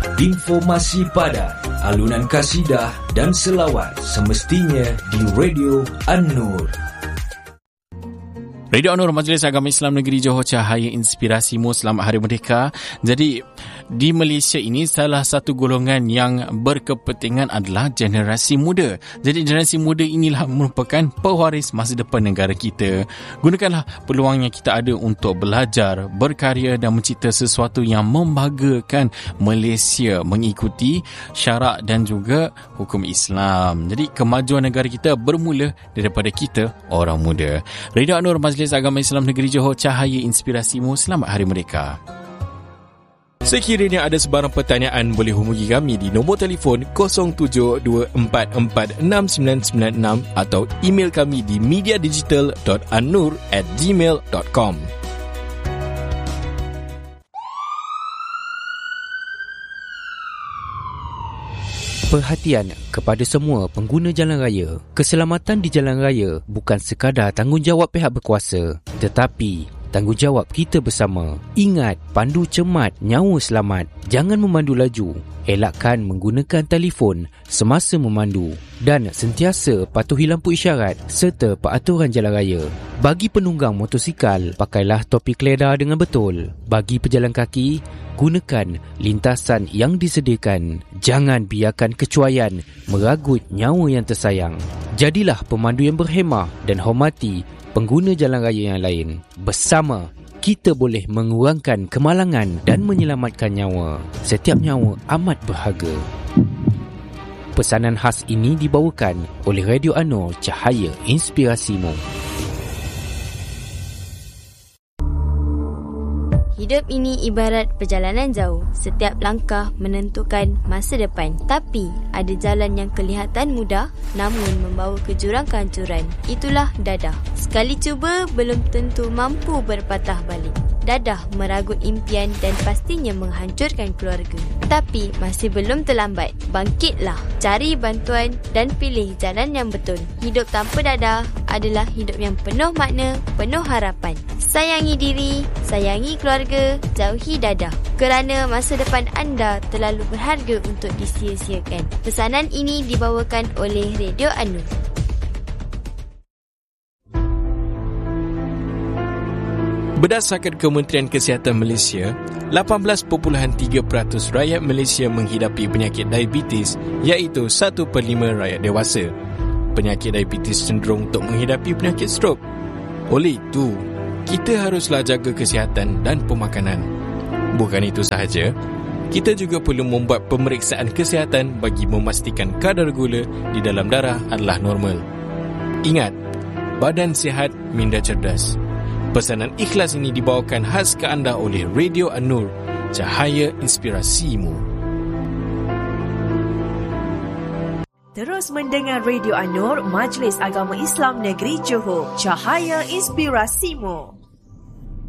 Informasi padat, alunan kasidah dan selawat semestinya di Radio An-Nur. Radio An-Nur, Majlis Agama Islam Negeri Johor, cahaya inspirasimu. Selamat Hari Merdeka. Jadi di Malaysia ini salah satu golongan yang berkepentingan adalah generasi muda. Jadi generasi muda inilah merupakan pewaris masa depan negara kita. Gunakanlah peluang yang kita ada untuk belajar, berkarya dan mencipta sesuatu yang membanggakan Malaysia mengikuti syarak dan juga hukum Islam. Jadi kemajuan negara kita bermula daripada kita, orang muda. Radio An-Nur, Majlis Agama Islam Negeri Johor, cahaya inspirasimu. Selamat Hari Merdeka. Sekiranya ada sebarang pertanyaan, boleh hubungi kami di nombor telefon 0724469996 atau email kami di mediadigital.annur@gmail.com. Perhatian kepada semua pengguna jalan raya. Keselamatan di jalan raya bukan sekadar tanggungjawab pihak berkuasa, tetapi tanggungjawab kita bersama. Ingat, pandu cermat, nyawa selamat. Jangan memandu laju. Elakkan menggunakan telefon semasa memandu dan sentiasa patuhi lampu isyarat serta peraturan jalan raya. Bagi penunggang motosikal, pakailah topi keledar dengan betul. Bagi pejalan kaki, gunakan lintasan yang disediakan. Jangan biarkan kecuaian meragut nyawa yang tersayang. Jadilah pemandu yang berhemah dan hormati pengguna jalan raya yang lain. Bersama, kita boleh mengurangkan kemalangan dan menyelamatkan nyawa. Setiap nyawa amat berharga. Pesanan khas ini dibawakan oleh Radio An-Nur, cahaya inspirasimu. Hidup ini ibarat perjalanan jauh. Setiap langkah menentukan masa depan. Tapi ada jalan yang kelihatan mudah namun membawa ke jurang kehancuran. Itulah dadah. Sekali cuba belum tentu mampu berpatah balik. Dadah meragut impian dan pastinya menghancurkan keluarga. Tapi masih belum terlambat. Bangkitlah, cari bantuan dan pilih jalan yang betul. Hidup tanpa dadah adalah hidup yang penuh makna, penuh harapan. Sayangi diri, sayangi keluarga, jauhi dadah. Kerana masa depan anda terlalu berharga untuk disia-siakan. Pesanan ini dibawakan oleh Radio An-Nur. Berdasarkan Kementerian Kesihatan Malaysia, 18.3% rakyat Malaysia menghidapi penyakit diabetes, iaitu 1/5 rakyat dewasa. Penyakit diabetes cenderung untuk menghidapi penyakit strok. Oleh itu, kita haruslah jaga kesihatan dan pemakanan. Bukan itu sahaja, kita juga perlu membuat pemeriksaan kesihatan bagi memastikan kadar gula di dalam darah adalah normal. Ingat, badan sihat, minda cerdas. Pesanan ikhlas ini dibawakan khas ke anda oleh Radio An-Nur, cahaya inspirasimu. Terus mendengar Radio An-Nur, Majlis Agama Islam Negeri Johor, cahaya inspirasimu.